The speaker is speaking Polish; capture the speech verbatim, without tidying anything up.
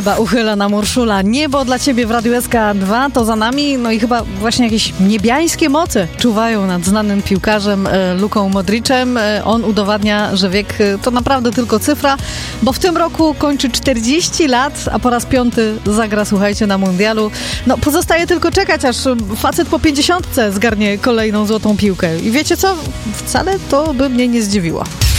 nieba uchyla nam Urszula. Niebo dla ciebie w Radiu S K dwa to za nami, no i chyba właśnie jakieś niebiańskie moce czuwają nad znanym piłkarzem e, Luką Modricem. E, on udowadnia, że wiek e, to naprawdę tylko cyfra, bo w tym roku kończy czterdzieści lat, a po raz piąty zagra, słuchajcie, na mundialu. No pozostaje tylko czekać, aż facet po pięćdziesiątce zgarnie kolejną złotą piłkę. I wiecie co? Wcale to by mnie nie zdziwiło.